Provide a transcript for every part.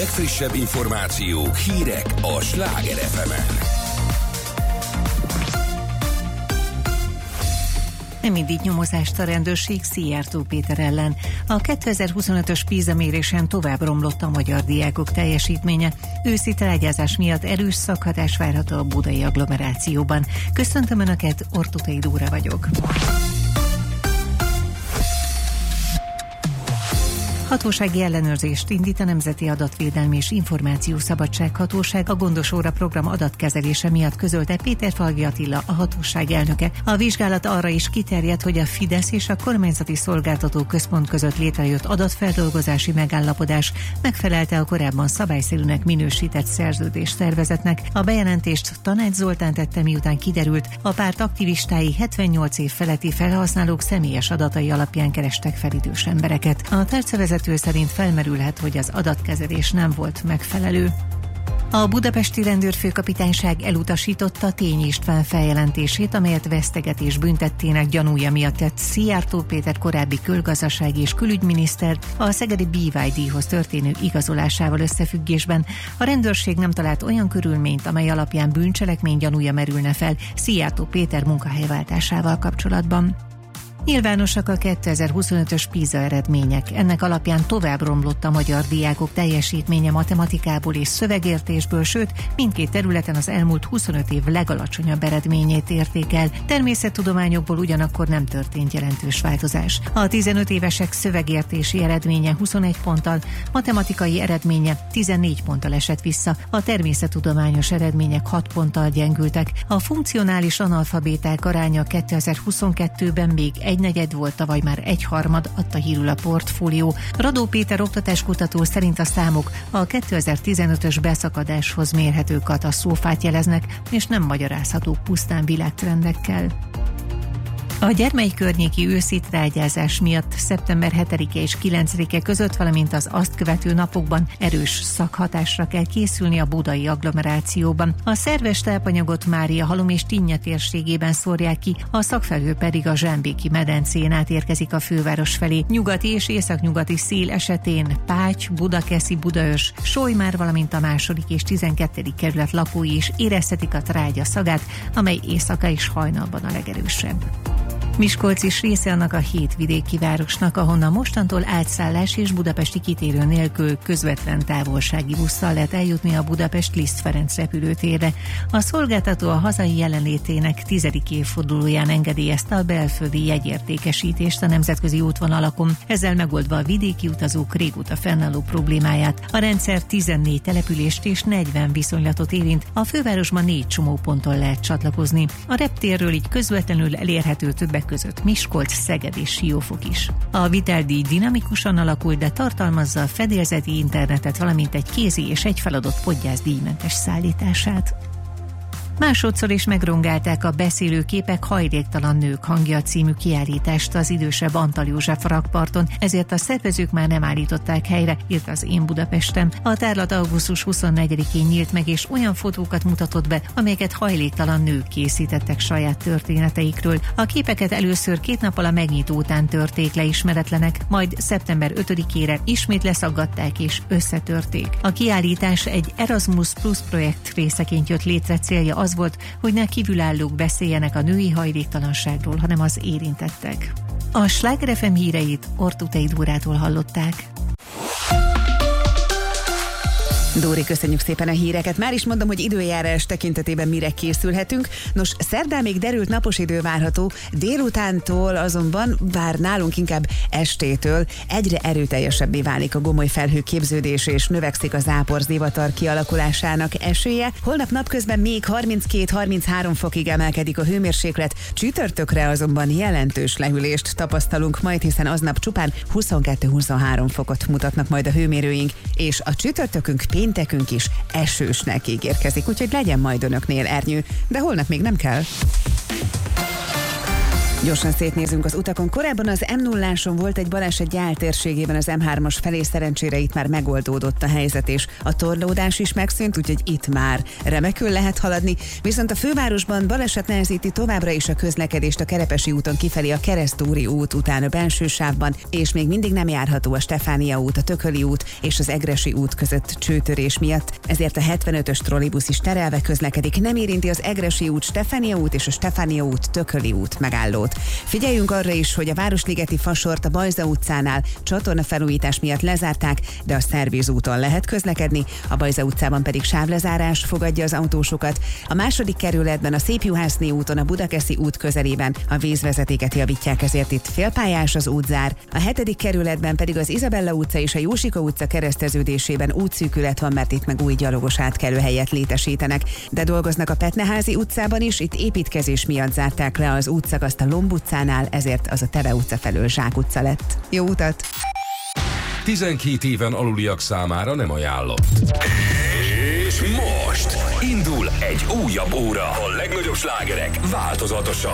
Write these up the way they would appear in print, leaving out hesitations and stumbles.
legfrissebb információk, hírek a Sláger FM-en. Nem indít nyomozást a rendőrség Szijjártó Péter ellen. A 2025-ös PISA mérésen tovább romlott a magyar diákok teljesítménye. Őszi trágyázás miatt erős szakhatás várható a budai agglomerációban. Köszöntöm Önöket, Ortutei Dóra vagyok. Hatósági ellenőrzést indít a Nemzeti Adatvédelmi és Információszabadság Hatóság. A Gondos Óra program adatkezelése miatt közölte Péterfalvi Attila, a hatóság elnöke. A vizsgálat arra is kiterjed, hogy a Fidesz és a Kormányzati Szolgáltató Központ között létrejött adatfeldolgozási megállapodás megfelelte a korábban szabályszerűnek minősített szerződéstervezetnek. A bejelentést Tanács Zoltán tette, miután kiderült, a párt aktivistái 78 év feletti felhasználók személyes adatai alapján kerestek fel idős embereket. A tárcavezető szerint felmerülhet, hogy az adatkezelés nem volt megfelelő. A budapesti rendőrfőkapitányság elutasította Tény István feljelentését, amelyet vesztegetés büntettének gyanúja miatt tett Szijjártó Péter korábbi külgazdasági és külügyminiszter a szegedi BYD-hoz történő igazolásával összefüggésben. A rendőrség nem talált olyan körülményt, amely alapján bűncselekmény gyanúja merülne fel Szijjártó Péter munkahelyváltásával kapcsolatban. Nyilvánosak a 2025-ös PISA eredmények. Ennek alapján tovább romlott a magyar diákok teljesítménye matematikából és szövegértésből, sőt, mindkét területen az elmúlt 25 év legalacsonyabb eredményét érték el. Természettudományokból ugyanakkor nem történt jelentős változás. A 15 évesek szövegértési eredménye 21 ponttal, matematikai eredménye 14 ponttal esett vissza, a természettudományos eredmények 6 ponttal gyengültek. A funkcionális analfabéták aránya 2022-ben még 1/4 volt, tavaly már 1/3, adta hírül a Portfólió. Radó Péter oktatáskutató szerint a számok a 2015-ös beszakadáshoz mérhető katasztrófát jeleznek, és nem magyarázhatók pusztán világtrendekkel. A Gyermely környéki őszi trágyázás miatt szeptember 7-e és 9-e között, valamint az azt követő napokban erős szakhatásra kell készülni a budai agglomerációban. A szerves tápanyagot Máriahalom és Tinnya térségében szórják ki, a szakfelhő pedig a Zsámbéki medencén átérkezik a főváros felé. Nyugati és északnyugati szél esetén Páty, Budakeszi, Budaörs, Solymár, valamint a 2. és 12. kerület lakói is érezhetik a trágya szagát, amely éjszaka és hajnalban a legerősebb. Miskolc is része annak a 7 vidéki városnak, ahonnan mostantól átszállás és budapesti kitérő nélkül közvetlen távolsági busszal lehet eljutni a Budapest Liszt Ferenc repülőtérre. A szolgáltató a hazai jelenlétének 10. évfordulóján engedélyezte a belföldi jegyértékesítést a nemzetközi útvonalakon, ezzel megoldva a vidéki utazók régóta fennálló problémáját. A rendszer 14 települést és 40 viszonylatot érint, a fővárosban 4 csomóponton lehet csatlakozni. A reptérről így közvetlenül elérhető többek között Miskolc, Szeged és Siófok is. A viteldíj dinamikusan alakul, de tartalmazza a fedélzeti internetet, valamint egy kézi és egy feladott podgyászdíjmentes szállítását. Másodszor is megrongálták a Beszélő képek hajléktalan nők hangja című kiállítást az idősebb Antal József rakparton, ezért a szervezők már nem állították helyre, írt az Én Budapestem. A tárlat augusztus 24-én nyílt meg, és olyan fotókat mutatott be, amelyeket hajléktalan nők készítettek saját történeteikről. A képeket először 2 nappal a megnyitó után törték le ismeretlenek, majd szeptember 5-ére ismét leszaggatták és összetörték. A kiállítás egy Erasmus Plus projekt részeként jött létre, célja az volt, hogy ne kívülállók beszéljenek a női hajléktalanságról, hanem az érintettek. A Sláger FM híreit Ortutei Dórától hallották. Dóri, köszönjük szépen a híreket. Már is mondom, hogy időjárás tekintetében mire készülhetünk. Nos, szerdán még derült napos idő várható, délutántól azonban, bár nálunk inkább estétől egyre erőteljesebbé válik a gomoly felhőképződés, és növekszik a záporzivatar kialakulásának esélye. Holnap napközben még 32-33 fokig emelkedik a hőmérséklet, csütörtökre azonban jelentős lehűlést tapasztalunk majd, hiszen aznap csupán 22-23 fokot mutatnak majd a hőmérőink, és a csütörtökünk péntekünk is esősnek ígérkezik, úgyhogy legyen majd önöknél ernyő, de holnap még nem kell. Gyorsan szétnézünk az utakon. Korábban az M0-áson volt egy baleset Gyál térségében az M3-as felé, szerencsére itt már megoldódott a helyzet, és a torlódás is megszűnt, úgyhogy itt már remekül lehet haladni. Viszont a fővárosban baleset nehezíti továbbra is a közlekedést a Kerepesi úton kifelé a Keresztúri út után a belső sávban, és még mindig nem járható a Stefánia út, a Tököli út és az Egressy út között csőtörés miatt. Ezért a 75-ös trollibusz is terelve közlekedik. Nem érinti az Egressy út, Stefánia út és a Stefánia út, Tököli út megállót. Figyeljünk arra is, hogy a Városligeti Fasort a Bajza utcánál csatornafelújítás miatt lezárták, de a Szerviz úton lehet közlekedni, a Bajza utcában pedig sávlezárás fogadja az autósokat. A második kerületben a Szépjuhászné úton a Budakeszi út közelében a vízvezetéket javítják, ezért itt félpályás az útzár. A 7. kerületben pedig az Izabella utca és a Jósika utca kereszteződésében útszűkület van, mert itt meg új gyalogos átkelőhelyet létesítenek. De dolgoznak a Petneházi utcában is, itt építkezés miatt zárták le az útszakaszt a Lomb utcánál, ezért az a Tebe utca felől Zsák utca lett. Jó utat! 12 éven aluliak számára nem ajánlott. És most indul egy újabb óra. A legnagyobb slágerek változatosan.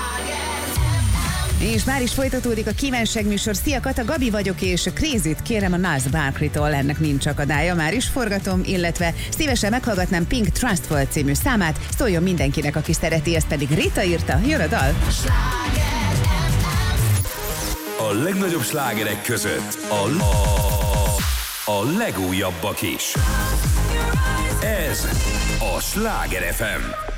És már is folytatódik a kívánság műsor. Szia, Kata, Gabi vagyok, és Crazy-t kérem a Nas Barkley-tól, ennek nincs akadálya, már is forgatom, illetve szívesen meghallgatnám Pink Trustful című számát, szóljon mindenkinek, aki szereti, ezt pedig Rita írta, jön a dal. A legnagyobb slágerek között a legújabbak is. Ez a Sláger FM.